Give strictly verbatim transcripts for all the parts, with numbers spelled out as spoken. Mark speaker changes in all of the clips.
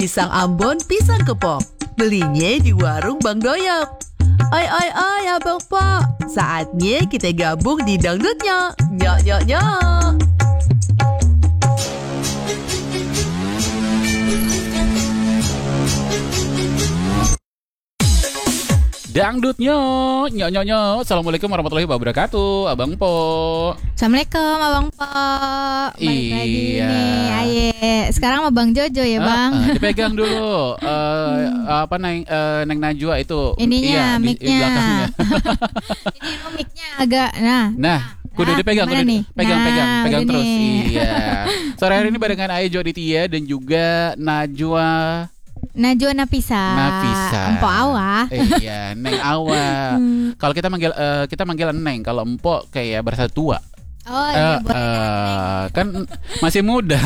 Speaker 1: pisang Ambon, pisang kepok. Belinya di warung Bang Doyok. Oi oi oi abang po, saatnya kita gabung di dangdutnya. Nyok nyok nyok.
Speaker 2: Dangdutnya, nyok nyok nyok. Assalamualaikum warahmatullahi wabarakatuh, Abang Po.
Speaker 3: Assalamualaikum Abang Po. Balik
Speaker 2: iya.
Speaker 3: lagi nih, aye. Sekarang sama Bang Jojo ya Bang.
Speaker 2: Uh, uh, dipegang dulu. Uh, hmm. Apa neng uh, neng Najwa itu?
Speaker 3: Ininya,
Speaker 2: iya, di,
Speaker 3: mic-nya.
Speaker 2: di belakangnya.
Speaker 3: Ini mic-nya agak, nah.
Speaker 2: Nah. Kudu
Speaker 3: nah,
Speaker 2: dipegang, kudu
Speaker 3: nih?
Speaker 2: pegang,
Speaker 3: nah,
Speaker 2: pegang, pegang terus.
Speaker 3: Nih.
Speaker 2: Iya. Sore hari ini barengan Ayo Joditia dan juga Najwa.
Speaker 3: Najwa Nafisa.
Speaker 2: Nafisa.
Speaker 3: Empok Awa.
Speaker 2: Eh, iya, Neng Awa. hmm. Kalau kita manggil uh, kita manggil Neng, kalau Empok kayak berasa tua.
Speaker 3: Oh iya,
Speaker 2: uh, uh, kan masih muda.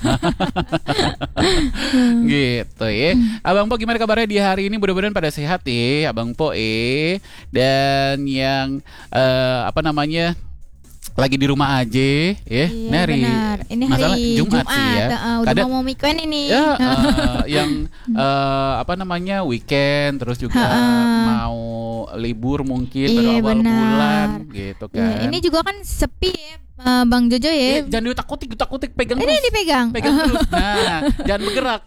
Speaker 2: Gitu ya. Abang Po gimana kabarnya di hari ini? Mudah-mudahan pada sehat ya, Abang Po eh. Dan yang uh, apa namanya? Lagi di rumah aja ya.
Speaker 3: Iya,
Speaker 2: Ini hari
Speaker 3: benar. Ini hari
Speaker 2: masalah Jumat,
Speaker 3: Jumat
Speaker 2: sih ya.
Speaker 3: uh, udah
Speaker 2: Kadang,
Speaker 3: mau weekend ini.
Speaker 2: Ya, uh, yang uh, apa namanya weekend, terus juga mau libur mungkin
Speaker 3: iya,
Speaker 2: baru awal
Speaker 3: benar.
Speaker 2: bulan gitu kan.
Speaker 3: Iya, ini juga kan sepi ya, uh, Bang Jojo ya.
Speaker 2: Eh, jangan diutak-utik, utak-utik pegang
Speaker 3: Ini
Speaker 2: terus.
Speaker 3: dipegang.
Speaker 2: Pegang terus. Nah, jangan bergerak.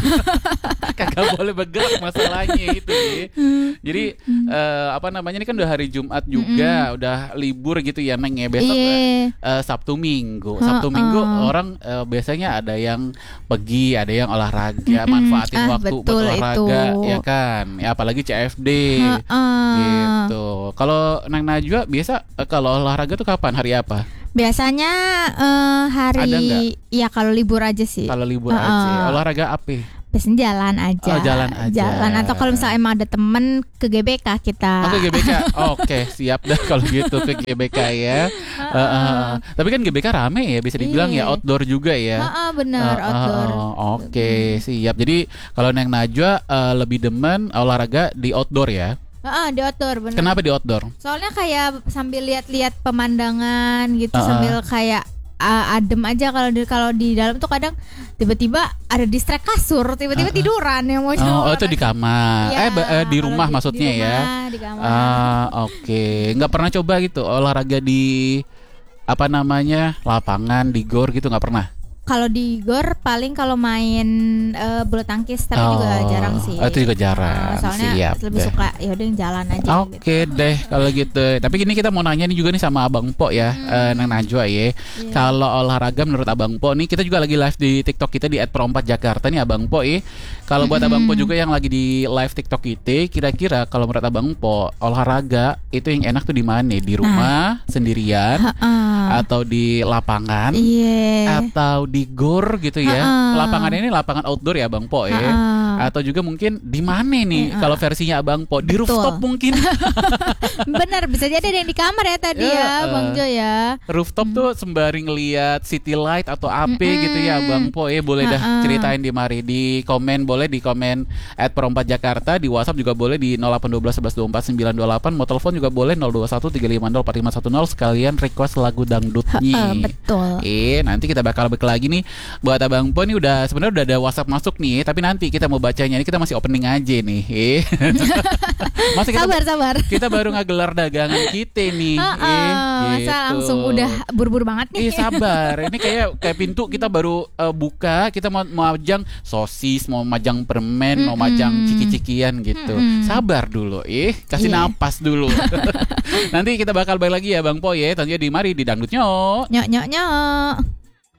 Speaker 2: Kagak boleh bergerak masalahnya itu ya. Jadi uh, apa namanya ini kan udah hari Jumat juga, mm-hmm. udah libur gitu ya Neng ya. Besok
Speaker 3: yeah.
Speaker 2: uh, Sabtu Minggu. Sabtu uh, Minggu uh. orang uh, biasanya ada yang pergi, ada yang olahraga, mm-hmm. manfaatin
Speaker 3: ah,
Speaker 2: waktu buat olahraga
Speaker 3: itu.
Speaker 2: ya kan. Ya apalagi C F D.
Speaker 3: Uh, uh.
Speaker 2: Gitu. Kalau Neng Najwa biasa uh, kalau olahraga tuh kapan? Hari apa?
Speaker 3: Biasanya uh, hari ya kalau libur aja sih.
Speaker 2: Kalau libur
Speaker 3: uh,
Speaker 2: aja. Olahraga apa?
Speaker 3: Biasanya jalan aja.
Speaker 2: Oh, jalan aja.
Speaker 3: Jalan atau kalau misalnya emang ada temen ke G B K kita.
Speaker 2: Oh, ke G B K. Oh, Oke, okay. Siap dah kalau gitu ke G B K ya. Uh, uh, uh. Tapi kan G B K rame ya, bisa dibilang
Speaker 3: Iyi.
Speaker 2: ya outdoor juga ya.
Speaker 3: Uh, uh, benar uh, outdoor.
Speaker 2: Uh, Oke, okay. Siap. Jadi kalau Neng Najwa uh, lebih demen olahraga di outdoor ya.
Speaker 3: Ah, di outdoor benar.
Speaker 2: Kenapa di outdoor?
Speaker 3: Soalnya kayak sambil lihat-lihat pemandangan gitu, uh-uh. sambil kayak uh, adem aja. Kalau di kalau di dalam tuh kadang tiba-tiba ada distrek kasur, tiba-tiba uh-uh. tiduran yang mau
Speaker 2: oh, oh itu di kamar. Ya, eh, ba- eh di rumah di, maksudnya
Speaker 3: di rumah,
Speaker 2: ya.
Speaker 3: Di kamar.
Speaker 2: Ah, oke. Okay. Nggak pernah coba gitu olahraga di apa namanya? Lapangan di gor gitu nggak pernah?
Speaker 3: Kalau di gor paling kalau main uh, bulu tangkis, tapi oh, juga jarang sih.
Speaker 2: Oh, itu juga jarang.
Speaker 3: Uh, soalnya
Speaker 2: Siap
Speaker 3: lebih deh. Suka ya udah jalan aja.
Speaker 2: Oke okay
Speaker 3: gitu.
Speaker 2: deh kalau gitu. Tapi gini kita mau nanya nih juga nih sama Abang Po ya, hmm. uh, Neng Najwa ya. Yeah. Kalau olahraga menurut Abang Po nih, kita juga lagi live di TikTok kita di et perempat jakarta nih Abang Po ya. Kalau buat hmm. Abang Po juga yang lagi di live TikTok kita, kira-kira kalau menurut Abang Po olahraga itu yang enak tuh di mana? Di rumah nah. sendirian uh-uh. atau di lapangan
Speaker 3: yeah.
Speaker 2: atau di gor gitu ya. Uh-uh. Lapangan ini lapangan outdoor ya Bang Po ya. Uh-uh. Atau juga mungkin di mana nih uh-uh. kalau versinya Abang Po di Betul. Rooftop mungkin.
Speaker 3: Benar, bisa jadi ada yang di kamar ya tadi uh-uh. ya Bang Jo ya.
Speaker 2: Rooftop hmm. tuh sembari ngelihat city light atau apa hmm. gitu ya Bang Po ya. Boleh uh-uh. dah ceritain di mari di komen, boleh di komen et perempat jakarta, di WhatsApp juga boleh di nol delapan satu dua satu satu dua empat sembilan dua delapan, mau telepon juga boleh nol dua satu tiga lima nol empat lima satu nol sekalian request lagu dangdutnya.
Speaker 3: Uh-uh, betul.
Speaker 2: Eh nanti kita bakal balik lagi nih buat Abang Po nih, udah sebenarnya udah ada WhatsApp masuk nih, tapi nanti kita mau bacanya ini kita masih opening aja nih. Eh. Masih kita,
Speaker 3: sabar sabar.
Speaker 2: Kita baru ngegelar dagangan kita nih.
Speaker 3: Uh, uh,
Speaker 2: eh,
Speaker 3: gitu. Masa langsung udah buru-buru banget nih.
Speaker 2: Eh sabar. Ini kayak kayak pintu kita baru uh, buka, kita mau majang sosis, mau majang permen, mm-hmm. mau majang ciki-cikian gitu. Mm-hmm. Sabar dulu, eh kasih yeah. napas dulu. Nanti kita bakal balik lagi ya Bang Po ya. Tentunya di mari di dangdut nyok.
Speaker 3: Nyok nyok nyok.